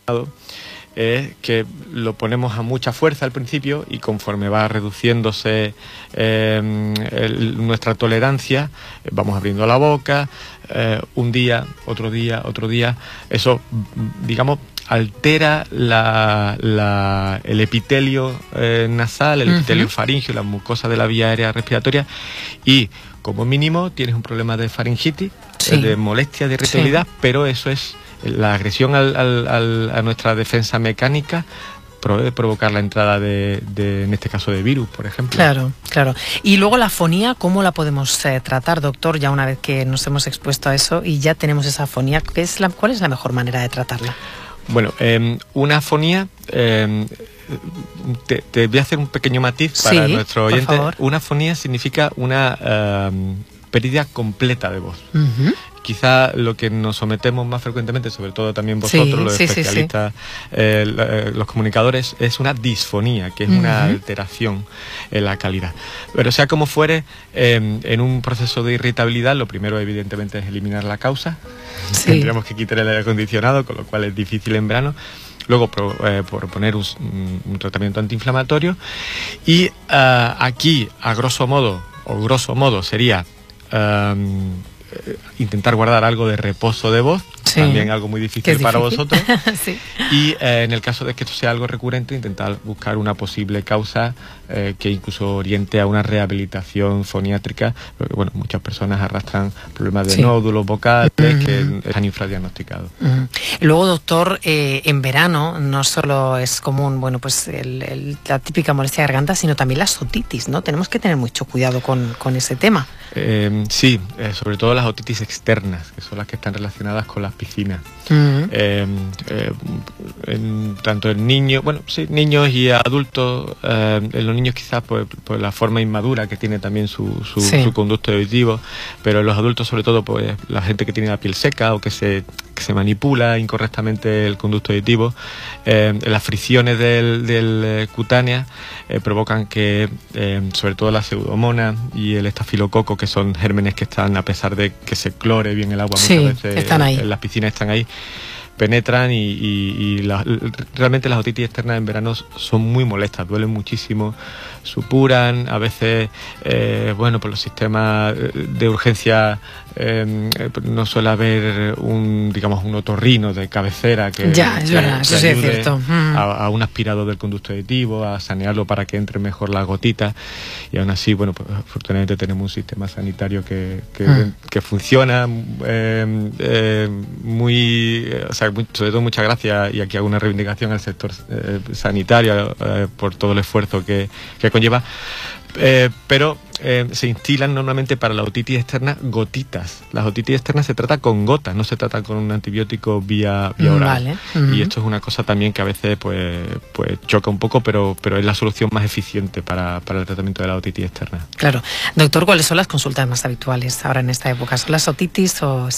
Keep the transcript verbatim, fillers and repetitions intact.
es que lo ponemos a mucha fuerza al principio y conforme va reduciéndose eh, el, nuestra tolerancia, vamos abriendo la boca, eh, un día, otro día, otro día, eso, digamos, altera la, la, el epitelio eh, nasal, el uh-huh. epitelio faríngeo, la mucosa de la vía aérea respiratoria, y como mínimo tienes un problema de faringitis, sí. de molestia, de irritabilidad, sí. pero eso es la agresión al, al, al, a nuestra defensa mecánica, puede provocar la entrada de, de, en este caso, de virus, por ejemplo. Claro, claro. Y luego la afonía, ¿cómo la podemos eh, tratar, doctor? Ya una vez que nos hemos expuesto a eso y ya tenemos esa afonía, ¿qué es la, ¿cuál es la mejor manera de tratarla? Bueno, eh, una afonía, eh, te, te voy a hacer un pequeño matiz para sí, nuestro oyente. Por favor. Una afonía significa una eh, pérdida completa de voz. Uh-huh. Quizá lo que nos sometemos más frecuentemente, sobre todo también vosotros, sí, los sí, especialistas, sí, sí. Eh, los comunicadores, es una disfonía, que es uh-huh. una alteración en la calidad. Pero sea como fuere, eh, en un proceso de irritabilidad, lo primero evidentemente es eliminar la causa. Sí. Tendríamos que quitar el aire acondicionado, con lo cual es difícil en verano. Luego pro, eh, proponer un, un tratamiento antiinflamatorio. Y uh, aquí, a grosso modo, o grosso modo, sería Um, intentar guardar algo de reposo de voz, sí. también algo muy difícil para difícil? vosotros. sí. Y eh, en el caso de que esto sea algo recurrente, intentar buscar una posible causa eh, que incluso oriente a una rehabilitación foniátrica, porque bueno, muchas personas arrastran problemas de sí. nódulos vocales uh-huh. que están infradiagnosticados. Uh-huh. Luego, doctor, eh, en verano no solo es común, bueno, pues el, el, la típica molestia de garganta, sino también la otitis, ¿no? Tenemos que tener mucho cuidado con, con ese tema. Eh, sí, eh, sobre todo las otitis externas, que son las que están relacionadas con las piscinas. Uh-huh. eh, eh, en, tanto en niños, bueno, sí, niños y adultos, eh, en los niños quizás por, por la forma inmadura que tiene también su, su, sí. su conducto auditivo, pero en los adultos sobre todo pues la gente que tiene la piel seca o que se, que se manipula incorrectamente el conducto auditivo, eh, las fricciones del, del eh, cutánea eh, provocan que eh, sobre todo la pseudomonas y el estafilococo, que son gérmenes que están, a pesar de que se clore bien el agua, sí, muchas veces están ahí. En las piscinas están ahí, penetran y, y, y la, realmente las otitis externas en verano son muy molestas, duelen muchísimo, supuran, a veces, eh, bueno, por los sistemas de urgencia eh, no suele haber un, digamos, un otorrino de cabecera que, ya, es que, verdad, que eso sí es cierto. A, a un aspirador del conducto auditivo, a sanearlo para que entre mejor las gotitas, y aún así, bueno, pues afortunadamente tenemos un sistema sanitario que, que, mm. que funciona eh, eh, muy, eh, o sea, sobre todo muchas gracias, y aquí hago una reivindicación al sector eh, sanitario eh, por todo el esfuerzo que, que conlleva, eh, pero eh, se instilan normalmente para la otitis externa gotitas. Las otitis externas se trata con gotas, no se trata con un antibiótico vía, vía oral. Vale. Uh-huh. Y esto es una cosa también que a veces pues, pues choca un poco, pero, pero es la solución más eficiente para, para el tratamiento de la otitis externa. Claro. Doctor, ¿cuáles son las consultas más habituales ahora en esta época? ¿Son las otitis o